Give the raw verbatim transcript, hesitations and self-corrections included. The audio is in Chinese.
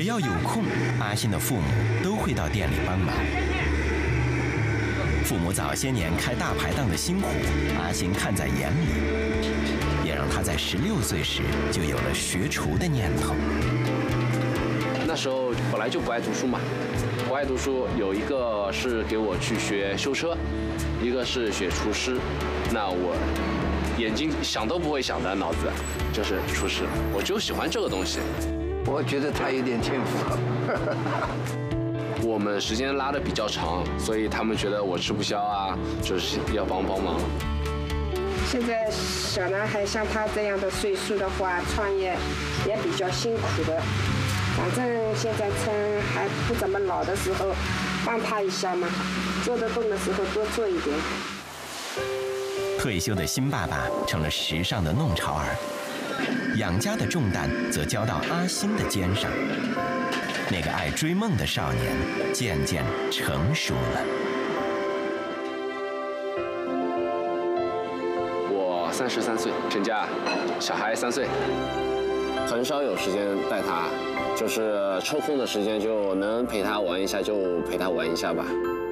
只要有空，阿星的父母都会到店里帮忙。父母早些年开大排档的辛苦，阿星看在眼里，也让他在十六岁时就有了学厨的念头。 那时候本来就不爱读书嘛，不爱读书，有一个是给我去学修车，一个是学厨师。那我眼睛想都不会想的脑子就是厨师，我就喜欢这个东西。 我觉得他有点天赋。 我们时间拉得比较长，所以他们觉得我吃不消啊，就是要帮帮忙。 现在小男孩像他这样的岁数的话，创业也比较辛苦的。反正现在趁还不怎么老的时候，帮他一下嘛，做得动的时候多做一点。 退休的新爸爸成了时尚的弄潮儿，养家的重担则交到阿星的肩上。那个爱追梦的少年渐渐成熟了。 我三十三岁，成家，小孩三岁，很少有时间带他，就是抽空的时间就能陪他玩一下就陪他玩一下吧。